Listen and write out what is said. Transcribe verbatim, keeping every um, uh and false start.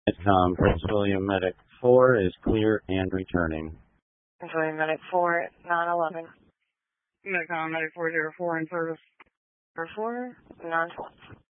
Tom, Prince William Medic four is clear and returning. Prince William Medic four, nine eleven. Medicom Medic four zero four in service. four, nine twelve.